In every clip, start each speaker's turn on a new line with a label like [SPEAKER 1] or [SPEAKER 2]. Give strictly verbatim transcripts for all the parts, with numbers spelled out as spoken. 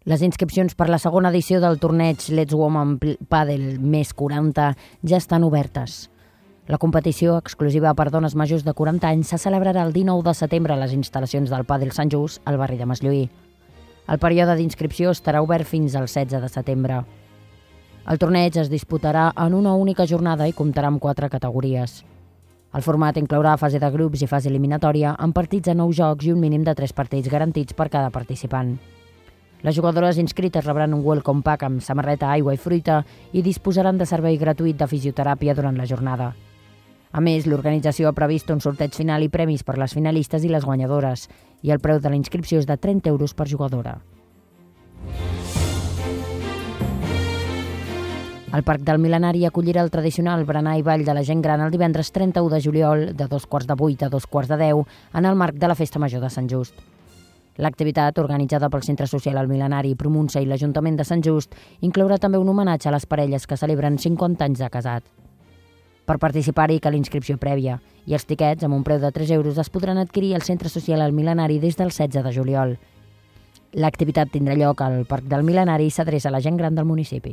[SPEAKER 1] Les inscripcions per la segona edició del torneig Let's Women Padel més quaranta ja estan obertes. La competició, exclusiva per dones majors de quaranta anys, se celebrarà el dinou de setembre a les instal·lacions del Padel Sant Just, al barri de Masllui. El període d'inscripció estarà obert fins al setze de setembre. El torneig es disputarà en una única jornada i comptarà amb quatre categories. El format inclourà fase de grups i fase eliminatòria amb partits a nou jocs i un mínim de tres partits garantits per cada participant. Les jugadores inscrites rebran un welcome pack amb samarreta, aigua i fruita i disposaran de servei gratuït de fisioteràpia durant la jornada. A més, l'organització ha previst un sorteig final i premis per les finalistes i les guanyadores, i el preu de la inscripció és de trenta euros per jugadora. El Parc del Mil·lenari acollirà el tradicional berenar i ball de la gent gran el divendres trenta-u de juliol, de dos quarts de vuit a dos quarts de deu, en el marc de la Festa Major de Sant Just. L'activitat, organitzada pel Centre Social El Mil·lenari, Promunça i l'Ajuntament de Sant Just, inclourà també un homenatge a les parelles que celebren cinquanta anys de casat. Per participar-hi cal inscripció prèvia, i els tiquets, amb un preu de tres euros, es podran adquirir al Centre Social El Mil·lenari des del setze de juliol. L'activitat tindrà lloc al Parc del Mil·lenari i s'adreça a la gent gran del municipi.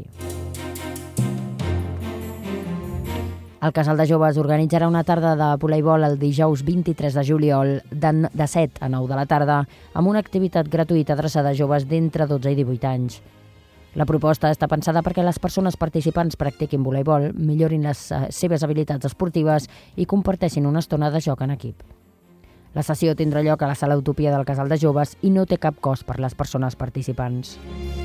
[SPEAKER 1] El Casal de Joves organitzarà una tarda de voleibol el dijous vint-i-tres de juliol de set a nou de la tarda amb una activitat gratuïta adreçada a joves d'entre dotze i divuit anys. La proposta està pensada perquè les persones participants practiquin voleibol, millorin les seves habilitats esportives i comparteixin una estona de joc en equip. La sessió tindrà lloc a la Sala Utopia del Casal de Joves i no té cap cost per les persones participants.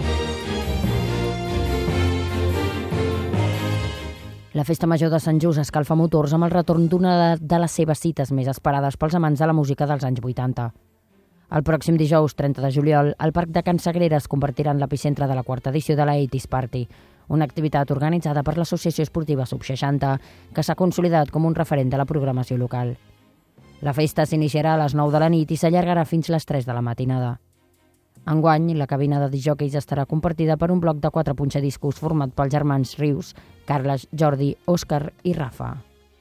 [SPEAKER 1] La Festa Major de Sant Just escalfa motors amb el retorn d'una de les seves cites més esperades pels amants de la música dels anys vuitanta. El pròxim dijous, trenta de juliol, el Parc de Can Sagrera es convertirà en l'epicentre de la quarta edició de la eighties Party, una activitat organitzada per l'Associació Esportiva Sub seixanta, que s'ha consolidat com un referent de la programació local. La festa s'iniciarà a les nou de la nit i s'allargarà fins les tres de la matinada. Enguany, la cabina de disjòqueis estarà compartida per un bloc de quatre punxadiscos format pels germans Rius, Carles, Jordi, Òscar i Rafa.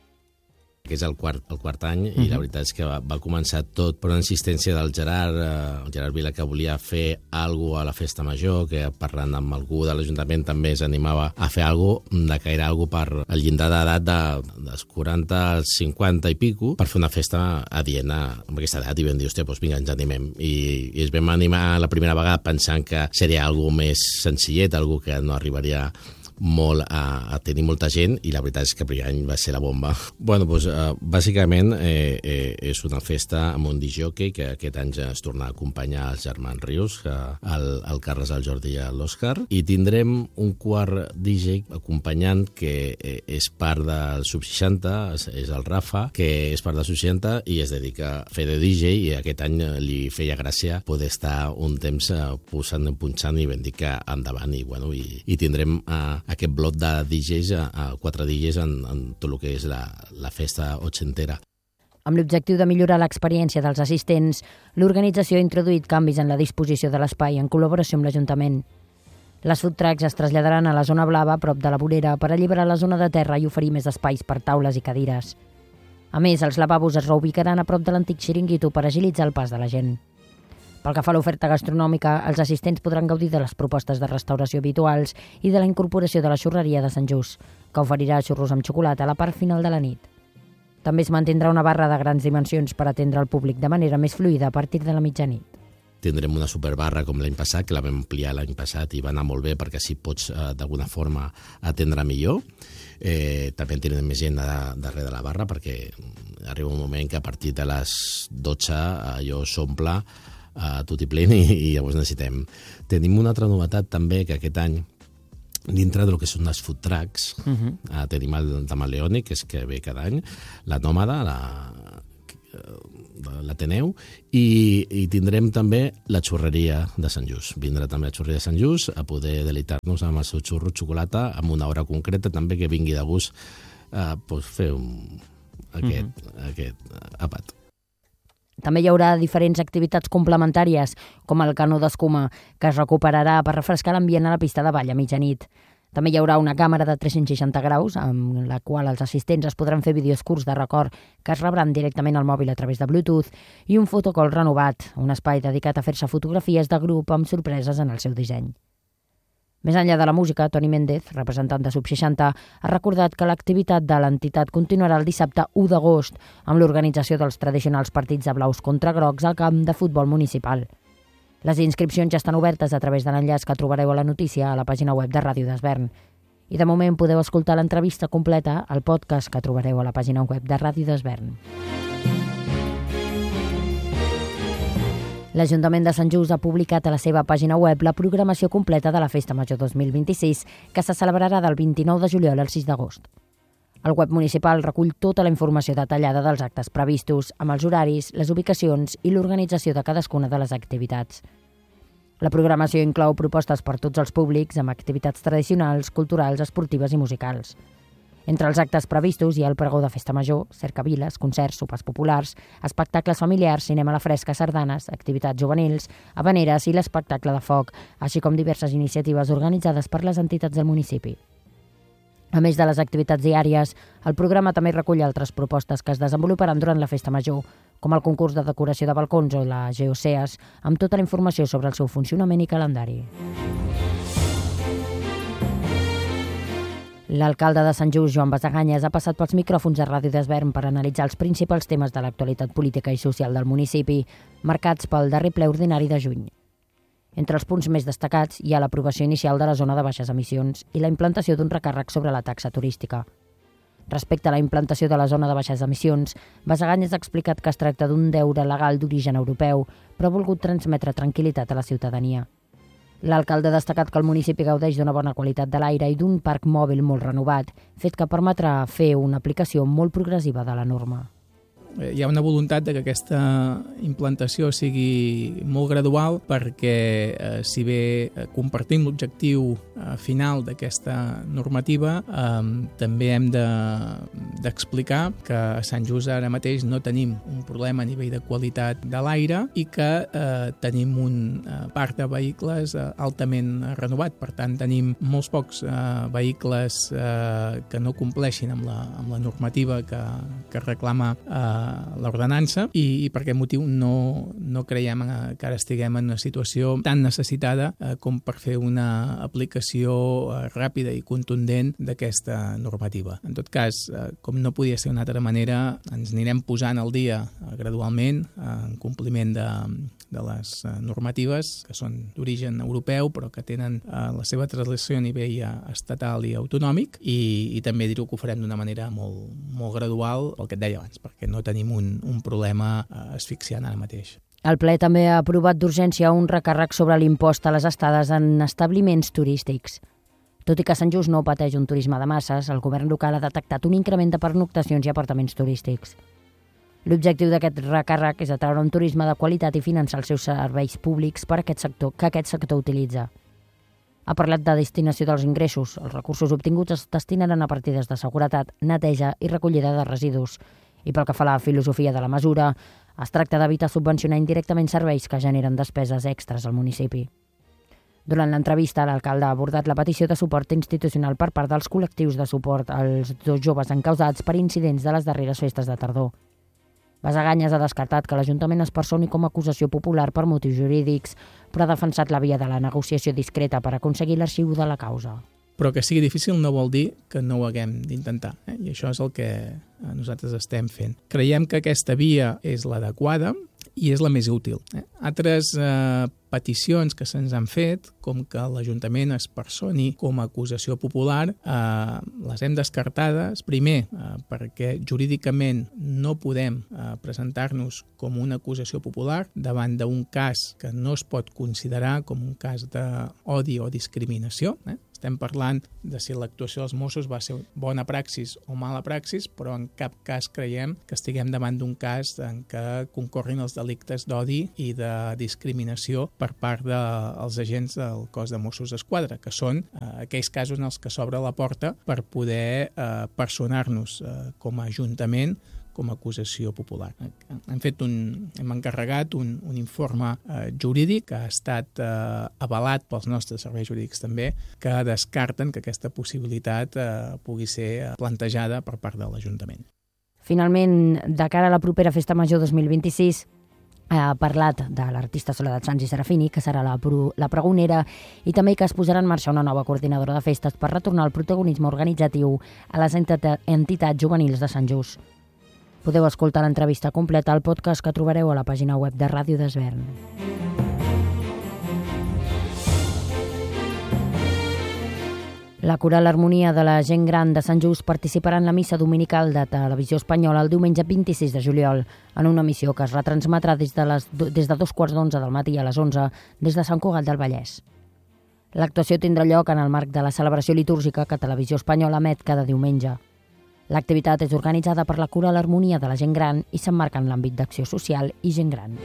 [SPEAKER 2] Que és el quart, el quart any, uh-huh. I la veritat és que va, va començar tot per una insistència del Gerard, eh, el Gerard Vila, que volia fer alguna cosa a la Festa Major, que parlant amb algú de l'Ajuntament també s'animava a fer alguna cosa, de caire alguna cosa per el llindar d'edat de, dels quaranta als cinquanta i pico, per fer una festa adient amb aquesta edat, i vam dir, hòstia, doncs vinga, ens animem. I, i ens vam animar la primera vegada pensant que seria alguna més senzillet, alguna que no arribaria molt a, a tenir molta gent, i la veritat és que el primer any va ser la bomba. Bueno, doncs, uh, bàsicament eh, eh, és una festa amb un discjòquei que aquest any ja es torna a acompanyar els germans Rius, que, el, el Carles, el Jordi i l'Òscar, i tindrem un quart D J acompanyant que eh, és part del Sub seixanta, és, és el Rafa, que és part del Sub seixanta i es dedica a fer de D J, i aquest any li feia gràcia poder estar un temps uh, posant, punxant, i vam dir que endavant, i, bueno, i, i tindrem uh, aquest bloc de D Js, a, a quatre D Js en, en tot el que és la, la festa ochentera.
[SPEAKER 1] Amb l'objectiu de millorar l'experiència dels assistents, l'organització ha introduït canvis en la disposició de l'espai en col·laboració amb l'Ajuntament. Les food trucks es traslladaran a la zona blava, a prop de la vorera, per alliberar la zona de terra i oferir més espais per taules i cadires. A més, els lavabos es reubicaran a prop de l'antic xiringuito per agilitzar el pas de la gent. Pel que fa a l'oferta gastronòmica, els assistents podran gaudir de les propostes de restauració habituals i de la incorporació de la xurreria de Sant Just, que oferirà xurros amb xocolata a la part final de la nit. També es mantindrà una barra de grans dimensions per atendre el públic de manera més fluida a partir de la mitjanit.
[SPEAKER 2] Tindrem una superbarra com l'any passat, que la vam ampliar l'any passat i va anar molt bé perquè així pots eh, d'alguna forma atendre millor. Eh, també en tindrem més gent de, darrere de la barra, perquè arriba un moment que a partir de les dotze allò s'omple a tot i plen, i, i llavors necessitem. Tenim una altra novetat també, que aquest any, dintre del que són les food trucks, uh-huh. eh, tenim el Tamaleònic, que és que ve cada any, la Nòmada, la, l'Ateneu, i, i tindrem també la xurreria de Sant Just. Vindrà també la xurreria de Sant Just a poder deleitar-nos amb el seu xurro xocolata, amb una hora concreta també que vingui de gust eh, pues fer un, aquest, uh-huh. aquest àpat.
[SPEAKER 1] També hi haurà diferents activitats complementàries, com el canó d'escuma, que es recuperarà per refrescar l'ambient a la pista de ball a mitjanit. També hi haurà una càmera de tres-cents seixanta graus, amb la qual els assistents es podran fer vídeos curts de record que es rebran directament al mòbil a través de Bluetooth, i un fotocall renovat, un espai dedicat a fer-se fotografies de grup amb sorpreses en el seu disseny. Més enllà de la música, Toni Méndez, representant de Sub seixanta, ha recordat que l'activitat de l'entitat continuarà el dissabte u d'agost amb l'organització dels tradicionals partits de blaus contra grocs al camp de futbol municipal. Les inscripcions ja estan obertes a través de l'enllaç que trobareu a la notícia a la pàgina web de Ràdio d'Esvern. I de moment podeu escoltar l'entrevista completa al podcast que trobareu a la pàgina web de Ràdio d'Esvern. L'Ajuntament de Sant Just ha publicat a la seva pàgina web la programació completa de la Festa Major dos mil vint-i-sis, que se celebrarà del vint-i-nou de juliol al sis d'agost. El web municipal recull tota la informació detallada dels actes previstos, amb els horaris, les ubicacions i l'organització de cadascuna de les activitats. La programació inclou propostes per tots els públics, amb activitats tradicionals, culturals, esportives i musicals. Entre els actes previstos hi ha el pregó de Festa Major, cercaviles, concerts, sopars populars, espectacles familiars, cinema a la fresca, sardanes, activitats juvenils, havaneres i l'espectacle de foc, així com diverses iniciatives organitzades per les entitats del municipi. A més de les activitats diàries, el programa també recull altres propostes que es desenvoluparan durant la Festa Major, com el concurs de decoració de balcons o la Geoceas, amb tota la informació sobre el seu funcionament i calendari. L'alcalde de Sant Just, Joan Basaganyes, ha passat pels micròfons de Ràdio d'Esvern per analitzar els principals temes de l'actualitat política i social del municipi, marcats pel darrer ple ordinari de juny. Entre els punts més destacats hi ha l'aprovació inicial de la zona de baixes emissions i la implantació d'un recàrrec sobre la taxa turística. Respecte a la implantació de la zona de baixes emissions, Basaganyes ha explicat que es tracta d'un deure legal d'origen europeu, però ha volgut transmetre tranquil·litat a la ciutadania. L'alcalde ha destacat que el municipi gaudeix d'una bona qualitat de l'aire i d'un parc mòbil molt renovat, fet que permetrà fer una aplicació molt progressiva de la norma.
[SPEAKER 3] Hi ha una voluntat de que aquesta implantació sigui molt gradual perquè, eh, si bé compartim l'objectiu eh, final d'aquesta normativa, eh, també hem de, d'explicar que a Sant Just ara mateix no tenim un problema a nivell de qualitat de l'aire i que eh, tenim un eh, parc de vehicles eh, altament renovat. Per tant, tenim molts pocs eh, vehicles eh, que no compleixin amb la, amb la normativa que, que reclama eh, l'ordenança i, i per aquest motiu no, no creiem que ara estiguem en una situació tan necessitada eh, com per fer una aplicació eh, ràpida i contundent d'aquesta normativa. En tot cas, eh, com no podia ser d'una altra manera, ens anirem posant al dia eh, gradualment eh, en compliment de, de les eh, normatives que són d'origen europeu però que tenen eh, la seva translació a nivell eh, estatal i autonòmic i, i també dir-ho que ho farem d'una manera molt, molt gradual, el que et deia abans, perquè no tenim un, un problema eh, asfixiant ara mateix.
[SPEAKER 1] El ple també ha aprovat d'urgència un recàrrec sobre l'impost a les estades en establiments turístics. Tot i que Sant Just no pateix un turisme de masses, el govern local ha detectat un increment de pernoctacions i apartaments turístics. L'objectiu d'aquest recàrrec és atraure un turisme de qualitat i finançar els seus serveis públics per a aquest sector, que aquest sector utilitza. Ha parlat de destinació dels ingressos. Els recursos obtinguts es destinaran a partides de seguretat, neteja i recollida de residus. I pel que fa a la filosofia de la mesura, es tracta d'evitar subvencionar indirectament serveis que generen despeses extres al municipi. Durant l'entrevista, l'alcalde ha abordat la petició de suport institucional per part dels col·lectius de suport als dos joves encausats per incidents de les darreres festes de tardor. Basaganyes ha descartat que l'Ajuntament es personi com a acusació popular per motius jurídics, però ha defensat la via de la negociació discreta per aconseguir l'arxiu de la causa.
[SPEAKER 3] Però que sigui difícil no vol dir que no ho haguem d'intentar, eh? I això és el que nosaltres estem fent. Creiem que aquesta via és l'adequada i és la més útil. Eh? Altres eh, peticions que se'ns han fet, com que l'Ajuntament es personi com a acusació popular, eh, les hem descartades, primer eh, perquè jurídicament no podem eh, presentar-nos com una acusació popular davant d'un cas que no es pot considerar com un cas d'odi o discriminació. Eh? Estem parlant de si l'actuació dels Mossos va ser bona praxis o mala praxis, però en cap cas creiem que estiguem davant d'un cas en què concorrin els delictes d'odi i de discriminació per part dels agents del cos de Mossos d'Esquadra, que són eh, aquells casos en els que s'obre la porta per poder eh, personar-nos eh, com a Ajuntament com a acusació popular. Hem fet un, hem encarregat un, un informe eh, jurídic que ha estat eh, avalat pels nostres serveis jurídics també, que descarten que aquesta possibilitat eh, pugui ser plantejada per part de l'Ajuntament.
[SPEAKER 1] Finalment, de cara a la propera Festa Major dos mil vint-i-sis, ha parlat de l'artista Soledat Sans i Serafini, que serà la, la pregonera, i també que es posarà en marxa una nova coordinadora de festes per retornar el protagonisme organitzatiu a les entitats juvenils de Sant Just. Podeu escoltar l'entrevista completa al podcast que trobareu a la pàgina web de Ràdio d'Esvern. La Coral Harmonia de la Gent Gran de Sant Just participarà en la missa dominical de Televisió Espanyola el diumenge vint-i-sis de juliol, en una missió que es retransmetrà des de, les, des de dos quarts d'onze del matí a les onze des de Sant Cugat del Vallès. L'actuació tindrà lloc en el marc de la celebració litúrgica que Televisió Espanyola emet cada diumenge. L'activitat és organitzada per la Coral Harmonia de la Gent Gran i s'emmarca en l'àmbit d'acció social i gent gran.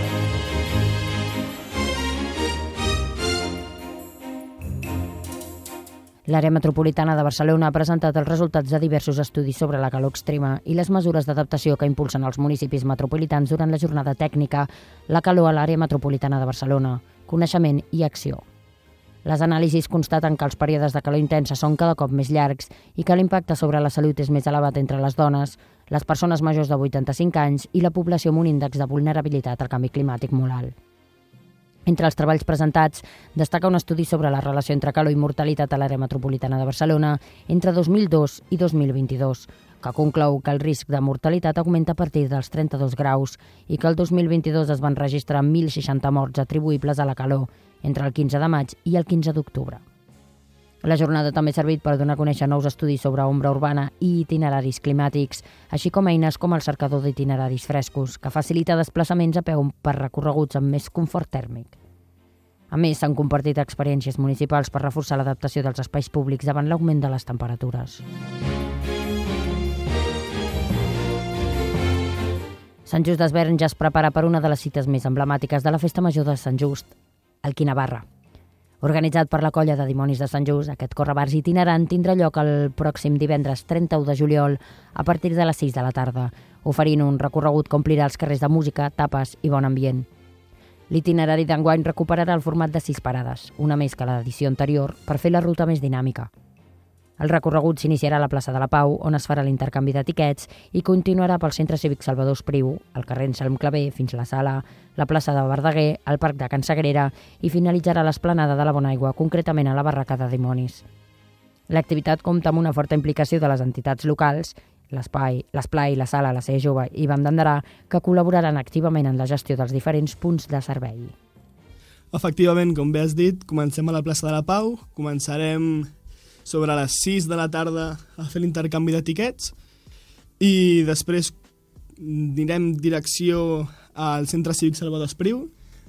[SPEAKER 1] L'àrea metropolitana de Barcelona ha presentat els resultats de diversos estudis sobre la calor extrema i les mesures d'adaptació que impulsen els municipis metropolitans durant la jornada tècnica La calor a l'àrea metropolitana de Barcelona, coneixement i acció. Les anàlisis constaten que els períodes de calor intensa són cada cop més llargs i que l'impacte sobre la salut és més elevat entre les dones, les persones majors de vuitanta-cinc anys i la població amb un índex de vulnerabilitat al canvi climàtic molt alt. Entre els treballs presentats, destaca un estudi sobre la relació entre calor i mortalitat a l'àrea metropolitana de Barcelona entre dos mil dos i dos mil vint-i-dos, que conclou que el risc de mortalitat augmenta a partir dels trenta-dos graus i que el dos mil vint-i-dos es van registrar mil seixanta morts atribuïbles a la calor entre el quinze de maig i el quinze d'octubre. La jornada també ha servit per donar a conèixer nous estudis sobre ombra urbana i itineraris climàtics, així com eines com el cercador d'itineraris frescos, que facilita desplaçaments a peu per recorreguts amb més confort tèrmic. A més, s'han compartit experiències municipals per reforçar l'adaptació dels espais públics davant l'augment de les temperatures. Sant Just d'Esvern ja es prepara per una de les cites més emblemàtiques de la Festa Major de Sant Just, el Quinabarra. Organitzat per la Colla de Dimonis de Sant Just, aquest correbars itinerant tindrà lloc el pròxim divendres trenta-u de juliol a partir de les sis de la tarda, oferint un recorregut que omplirà els carrers de música, tapes i bon ambient. L'itinerari d'enguany recuperarà el format de sis parades, una més que l'edició anterior, per fer la ruta més dinàmica. El recorregut s'iniciarà a la plaça de la Pau, on es farà l'intercanvi d'etiquets, i continuarà pel Centre Cívic Salvador Espriu, el carrer Anselm Clavé fins a la Sala, la plaça de Verdaguer, el Parc de Can Sagrera i finalitzarà a l'esplanada de la Bonaigua, concretament a la Barraca de Dimonis. L'activitat compta amb una forta implicació de les entitats locals, l'Espai, l'Esplai, la Sala, la C E Jove i Banda Andarà, que col·laboraran activament en la gestió dels diferents punts de servei.
[SPEAKER 4] Efectivament, com bé has dit, comencem a la plaça de la Pau, començarem sobre les sis de la tarda a fer l'intercanvi d'etiquets i després anirem direcció al Centre Cívic Salvador Espriu.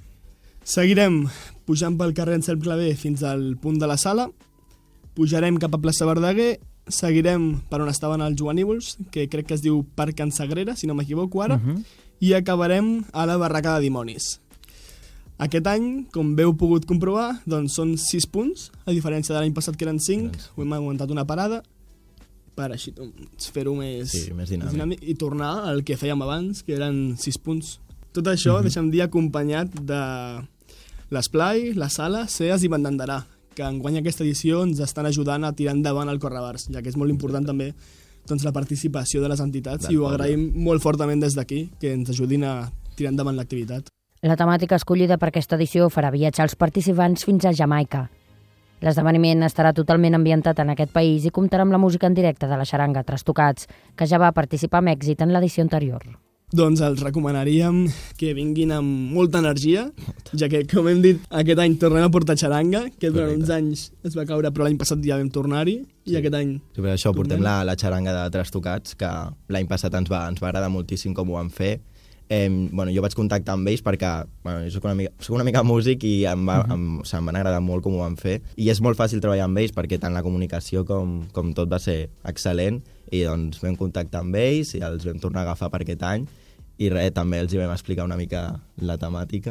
[SPEAKER 4] Seguirem pujant pel carrer Anselm Clavé fins al punt de la Sala, pujarem cap a plaça Verdaguer, seguirem per on estaven els juganívols, que crec que es diu Parc Can Sagrera, si no m'equivoco ara, uh-huh. i acabarem a la Barraca de Dimonis. Aquest any, com bé heu pogut comprovar, doncs són sis punts, a diferència de l'any passat que eren cinc, ho hem augmentat una parada per així fer-ho més,
[SPEAKER 5] sí, més dinàmic.
[SPEAKER 4] més dinàmic i tornar al que fèiem abans, que eren sis punts. Tot això, uh-huh. deixem dir, acompanyat de l'Esplai, la Sala, C E A S i Banda Andarà, que enguany aquesta edició ens estan ajudant a tirar endavant el correbars, ja que és molt important també doncs, la participació de les entitats i ho agraïm molt fortament des d'aquí, que ens ajudin a tirar endavant l'activitat.
[SPEAKER 1] La temàtica escollida per aquesta edició farà viatjar els participants fins a Jamaica. L'esdeveniment estarà totalment ambientat en aquest país i comptarà amb la música en directe de la xaranga Trastocats, que ja va participar amb èxit en l'edició anterior.
[SPEAKER 4] Doncs els recomanaríem que vinguin amb molta energia, ja que, com hem dit, aquest any tornem a portar xaranga, que durant uns anys es va caure, però l'any passat ja vam tornar-hi, i
[SPEAKER 5] sí.
[SPEAKER 4] aquest any...
[SPEAKER 5] Sí, per això tornem. portem la, la xaranga de Trastocats, que l'any passat ens va, ens va agradar moltíssim com ho van fer. Eh, bueno, jo vaig contactar amb ells perquè bueno, jo soc una mica, soc una mica músic i em, va, uh -huh. em, o sigui, em van agradar molt com ho van fer i és molt fàcil treballar amb ells perquè tant la comunicació com, com tot va ser excel·lent i doncs vam contactar amb ells i els vam tornar a agafar per aquest any i res, també els hi vam explicar una mica la temàtica.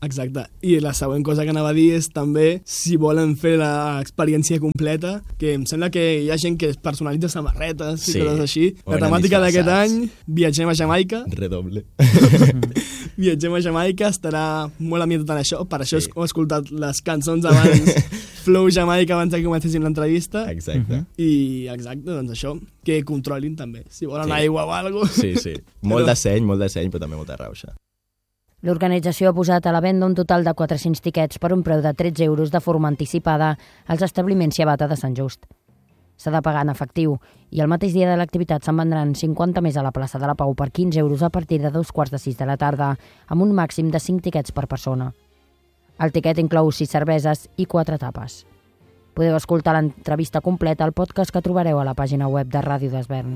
[SPEAKER 4] Exacte. I la següent cosa que anava a dir és també si volen fer l'experiència completa, que em sembla que hi ha gent que personalitza samarretes
[SPEAKER 5] Sí.
[SPEAKER 4] i coses així.
[SPEAKER 5] O
[SPEAKER 4] La
[SPEAKER 5] venen
[SPEAKER 4] temàtica d'aquest
[SPEAKER 5] disfressats.
[SPEAKER 4] any, viatgem a Jamaica.
[SPEAKER 5] Redoble.
[SPEAKER 4] Viatgem a Jamaica, estarà molt ambientat en això. Per això
[SPEAKER 5] Sí.
[SPEAKER 4] he escoltat les cançons abans, Flow Jamaica, abans que comencéssim l'entrevista.
[SPEAKER 5] Exacte.
[SPEAKER 4] I exacte, doncs això, que controlin també. Si volen
[SPEAKER 5] Sí.
[SPEAKER 4] aigua o alguna cosa.
[SPEAKER 5] Sí, sí. Molt de seny, molt de seny, però també molta rauxa.
[SPEAKER 1] L'organització ha posat a la venda un total de quatre-cents tiquets per un preu de tretze euros de forma anticipada als establiments Ciabatta de Sant Just. S'ha de pagar en efectiu i el mateix dia de l'activitat se'n vendran cinquanta més a la plaça de la Pau per quinze euros a partir de dos quarts de sis de la tarda, amb un màxim de cinc tiquets per persona. El tiquet inclou sis cerveses i quatre tapes. Podeu escoltar l'entrevista completa al podcast que trobareu a la pàgina web de Ràdio d'Esvern.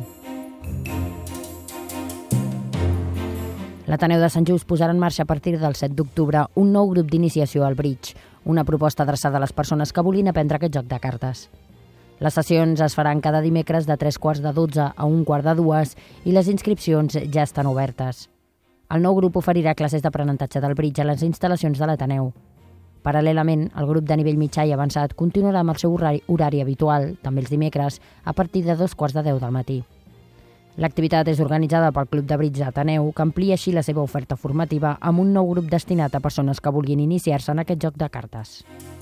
[SPEAKER 1] L'Ateneu de Sant Just posarà en marxa a partir del set d'octubre un nou grup d'iniciació al Bridge, una proposta adreçada a les persones que vulguin aprendre aquest joc de cartes. Les sessions es faran cada dimecres de tres quarts de dotze a un quart de dues i les inscripcions ja estan obertes. El nou grup oferirà classes d'aprenentatge del Bridge a les instal·lacions de l'Ateneu. Paral·lelament, el grup de nivell mitjà i avançat continuarà amb el seu horari, horari habitual, també els dimecres, a partir de dos quarts de deu del matí. L'activitat és organitzada pel Club de Bridge d'Ateneu, que amplia així la seva oferta formativa amb un nou grup destinat a persones que vulguin iniciar-se en aquest joc de cartes.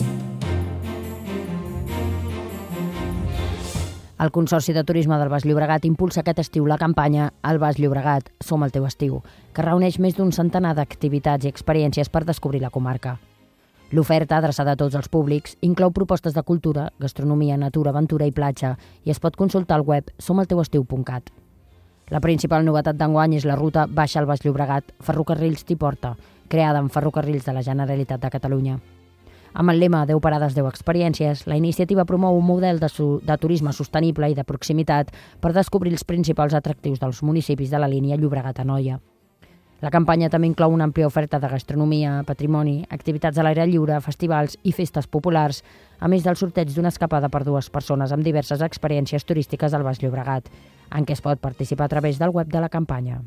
[SPEAKER 1] El Consorci de Turisme del Baix Llobregat impulsa aquest estiu la campanya El Baix Llobregat, som el teu estiu, que reuneix més d'un centenar d'activitats i experiències per descobrir la comarca. L'oferta, adreçada a tots els públics, inclou propostes de cultura, gastronomia, natura, aventura i platja i es pot consultar al web som el teu estiu punt cat. La principal novetat d'enguany és la ruta Baixa al Baix Llobregat, Ferrocarrils t'hi porta, creada amb Ferrocarrils de la Generalitat de Catalunya. Amb el lema deu parades, deu experiències, la iniciativa promou un model de, su de turisme sostenible i de proximitat per descobrir els principals atractius dels municipis de la línia Llobregat-Anoia. La campanya també inclou una àmplia oferta de gastronomia, patrimoni, activitats a l'aire lliure, festivals i festes populars, a més del sorteig d'una escapada per dues persones amb diverses experiències turístiques al Baix Llobregat, en què es pot participar a través del web de la campanya.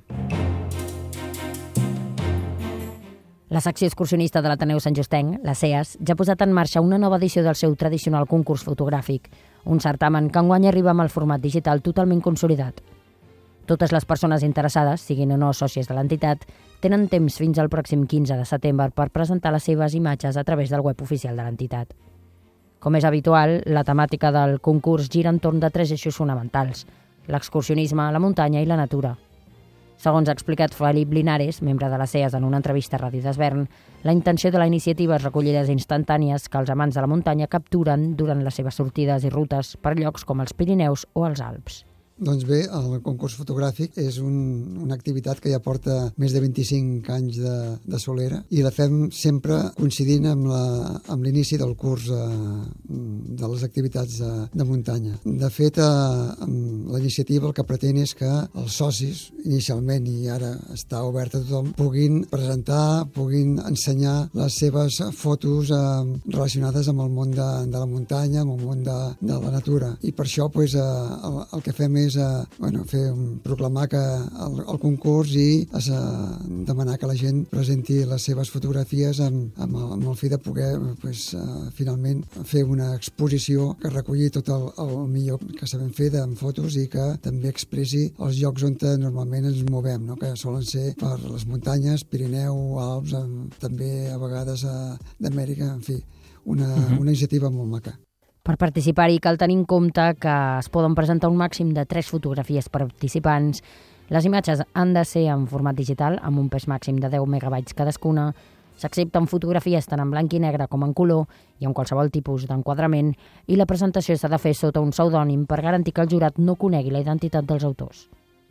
[SPEAKER 1] La secció excursionista de l'Ateneu Sant Justenc, la C E A S, ja ha posat en marxa una nova edició del seu tradicional concurs fotogràfic, un certamen que enguany arriba amb el format digital totalment consolidat. Totes les persones interessades, siguin o no sòcies de l'entitat, tenen temps fins al pròxim quinze de setembre per presentar les seves imatges a través del web oficial de l'entitat. Com és habitual, la temàtica del concurs gira entorn de tres eixos fonamentals: l'excursionisme, la muntanya i la natura. Segons ha explicat Felip Linares, membre de la C E A S en una entrevista a Ràdio d'Esvern, la intenció de la iniciativa és recollir les instantànies que els amants de la muntanya capturen durant les seves sortides i rutes per llocs com els Pirineus o els Alps.
[SPEAKER 6] Doncs bé, el concurs fotogràfic és un, una activitat que ja porta més de vint-i-cinc anys de, de solera i la fem sempre coincidint amb la, amb l'inici del curs eh, de les activitats de, de muntanya. De fet, eh, la iniciativa el que pretén és que els socis, inicialment i ara està obert a tothom, puguin presentar, puguin ensenyar les seves fotos eh, relacionades amb el món de, de la muntanya, amb el món de, de la natura. I per això pues, eh, el, el que fem és és a, bueno, fer un, proclamar que el, el concurs i es, a, demanar que la gent presenti les seves fotografies amb, amb, el, amb el fi de poder pues, a, finalment fer una exposició que reculli tot el, el millor que sabem fer de fotos i que també expressi els llocs on normalment ens movem, no? Que solen ser per les muntanyes, Pirineu, Alps, també a vegades d'Amèrica, en fi, una, uh-huh. una iniciativa molt maca.
[SPEAKER 1] Per participar-hi cal tenir en compte que es poden presentar un màxim de tres fotografies per participants. Les imatges han de ser en format digital, amb un pes màxim de deu megabytes cadascuna. S'accepten fotografies tant en blanc i negre com en color i amb qualsevol tipus d'enquadrament, i la presentació s'ha de fer sota un pseudònim per garantir que el jurat no conegui la identitat dels autors.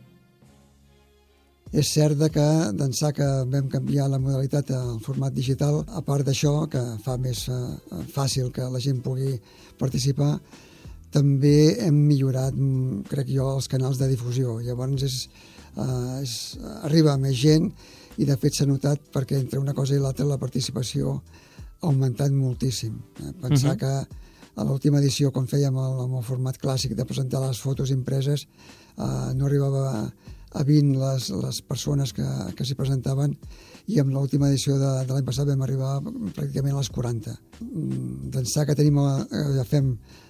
[SPEAKER 6] És cert que d'ençà que vam canviar la modalitat al format digital, a part d'això, que fa més eh, fàcil que la gent pugui participar, també hem millorat, crec jo, els canals de difusió. Llavors és, eh, és, arriba a més gent i de fet s'ha notat perquè entre una cosa i l'altra la participació ha augmentat moltíssim. Pensar uh-huh. que a l'última edició, quan fèiem el, amb el format clàssic de presentar les fotos impreses, eh, no arribava a a vint les, les persones que, que s'hi presentaven, i amb l'última edició de, de l'any passat vam arribar pràcticament a les quaranta. D'ençà que tenim, ja fem